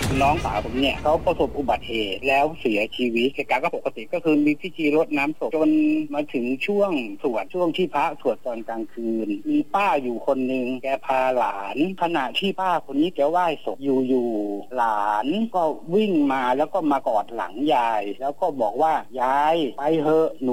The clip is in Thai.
น้องสาวผมเนี่ยเขาประสบอุบัติเหตุแล้วเสียชีวิตเหตุการณ์ก็ปกติก็คือมีพิธีรดน้ำศพจนมาถึงช่วงที่พระสวดตอนกลางคืนมีป้าอยู่คนนึงแกพาหลานขณะที่ป้าคนนี้แกไหว้ศพอยู่หลานก็วิ่งมาแล้วก็มากอดหลังยายแล้วก็บอกว่ายายไปเถอะ